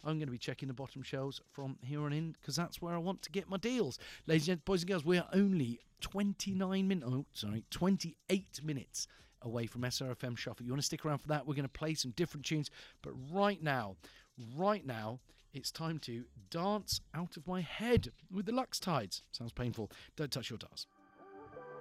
I'm going to be checking the bottom shelves from here on in because that's where I want to get my deals. Ladies and gentlemen, boys and girls, we are only 28 minutes away from SRFM Shuffle. You want to stick around for that? We're going to play some different tunes. But right now, it's time to dance out of my head with the Lux Tides. Sounds painful. Don't touch your dials.